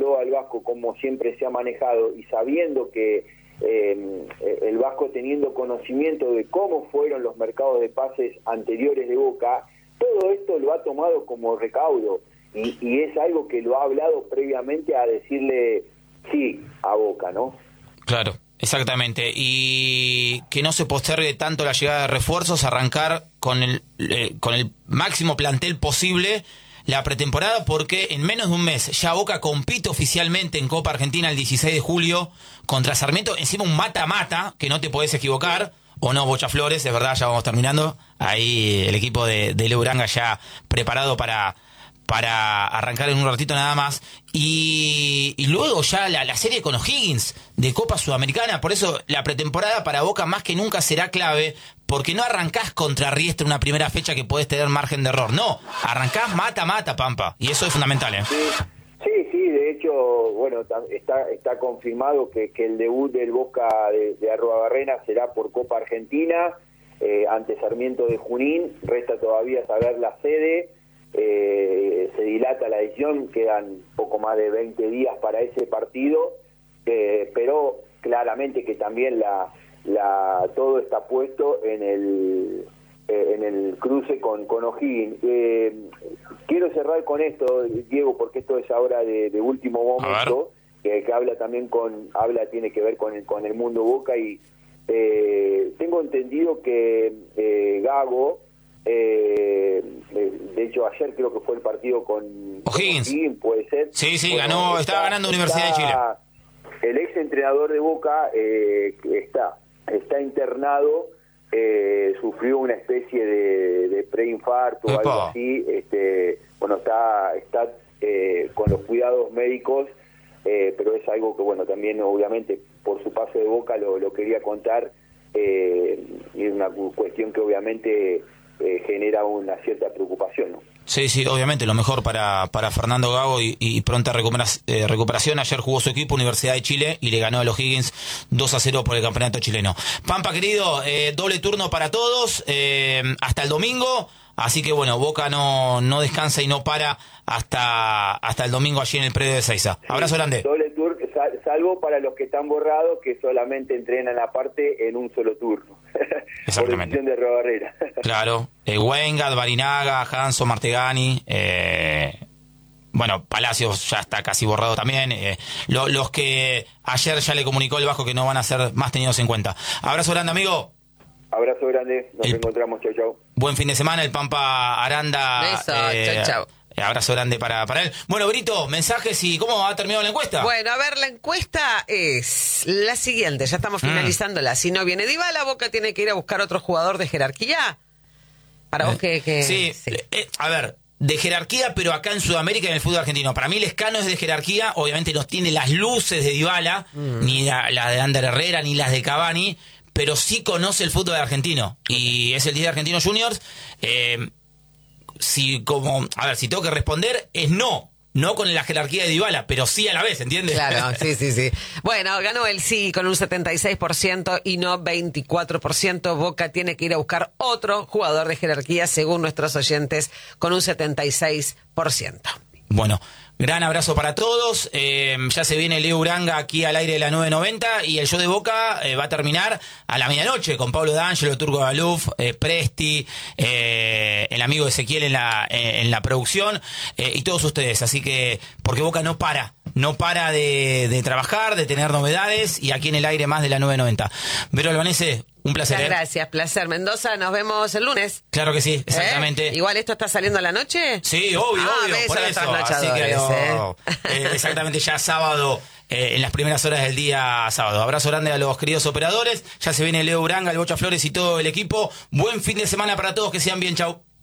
conociéndolo al Vasco como siempre se ha manejado y sabiendo que el Vasco teniendo conocimiento de cómo fueron los mercados de pases anteriores de Boca, todo esto lo ha tomado como recaudo y es algo que lo ha hablado previamente a decirle sí a Boca, ¿no? Claro, exactamente. Y que no se postergue tanto la llegada de refuerzos, arrancar con el máximo plantel posible la pretemporada, porque en menos de un mes ya Boca compite oficialmente en Copa Argentina el 16 de julio contra Sarmiento, encima un mata-mata, que no te podés equivocar, o no, Bocha Flores, es verdad, ya vamos terminando, ahí el equipo de Leo Uranga ya preparado para arrancar en un ratito nada más, y luego ya la serie con O'Higgins de Copa Sudamericana. Por eso la pretemporada para Boca más que nunca será clave, porque no arrancás contra Riestra una primera fecha que podés tener margen de error, no, arrancás mata-mata, Pampa, y eso es fundamental, ¿eh? Sí, de hecho, bueno, está confirmado que el debut del Boca de Arruabarrena será por Copa Argentina, ante Sarmiento de Junín. Resta todavía saber la sede. Se dilata la edición, quedan poco más de 20 días para ese partido, pero claramente que también todo está puesto en el cruce con O'Higgins. Quiero cerrar con esto, Diego, porque esto es ahora de último momento, que habla también tiene que ver con el mundo Boca, y tengo entendido que Gago, de hecho ayer creo que fue el partido con O'Higgins, puede ser. Sí, bueno, ganó, estaba ganando Universidad de Chile. El ex entrenador de Boca está internado, sufrió una especie de preinfarto o algo así, bueno, está con los cuidados médicos, pero es algo que, bueno, también obviamente por su paso de Boca lo quería contar, y es una cuestión que obviamente genera una cierta preocupación, ¿no? Sí, obviamente, lo mejor para Fernando Gago y pronta recuperación. Ayer jugó su equipo, Universidad de Chile, y le ganó a los Higgins 2-0 por el campeonato chileno. Pampa, querido, doble turno para todos, hasta el domingo, así que bueno, Boca no descansa y no para hasta el domingo allí en el predio de Ezeiza. Abrazo grande. Doble turno, salvo para los que están borrados, que solamente entrenan aparte en un solo turno. Exactamente. Por decisión de Arruabarrena. Claro, Weingart, Barinaga, Hanso, Martegani, bueno, Palacios ya está casi borrado también, los que ayer ya le comunicó el Vasco que no van a ser más tenidos en cuenta. Abrazo grande, amigo. Abrazo grande, nos encontramos, chau. Buen fin de semana, el Pampa Aranda. Chau. Abrazo grande para él. Bueno, Brito, mensajes y ¿cómo ha terminado la encuesta? Bueno, a ver, la encuesta es la siguiente, ya estamos finalizándola. Si no viene Dybala, Boca tiene que ir a buscar otro jugador de jerarquía. Para vos que... Sí, a ver, de jerarquía, pero acá en Sudamérica y en el fútbol argentino. Para mí Lescano es de jerarquía, obviamente no tiene las luces de Dybala, ni la de Ander Herrera, ni las de Cavani, pero sí conoce el fútbol argentino. Y es el 10 de Argentinos Juniors. Si tengo que responder, es no con la jerarquía de Dybala, pero sí a la vez, ¿entiendes? Claro, sí. Bueno, ganó el sí con un 76% y no 24%. Boca tiene que ir a buscar otro jugador de jerarquía, según nuestros oyentes, con un 76%. Bueno, gran abrazo para todos. Ya se viene Leo Uranga aquí al aire de la 990 y el show de Boca va a terminar a la medianoche con Pablo D'Angelo, Turco Baluf, Presti, el amigo Ezequiel en la producción, y todos ustedes. Así que, porque Boca no para de trabajar, de tener novedades, y aquí en el aire más de la 990. Vero Albanese, un placer. Muchas gracias, placer. Mendoza, nos vemos el lunes. Claro que sí, exactamente. Igual esto está saliendo a la noche. Sí, obvio, por eso. Así que exactamente, ya sábado, en las primeras horas del día sábado. Abrazo grande a los queridos operadores. Ya se viene Leo Uranga, el Bocha Flores y todo el equipo. Buen fin de semana para todos, que sean bien, chau.